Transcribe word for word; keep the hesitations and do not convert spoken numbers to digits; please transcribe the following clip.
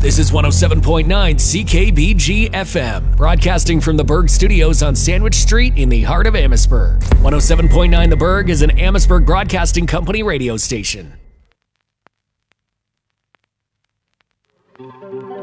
This is one oh seven point nine C K B G F M, broadcasting from the Berg Studios on Sandwich Street in the heart of Amherstburg. one oh seven point nine The Berg is an Amherstburg Broadcasting Company radio station.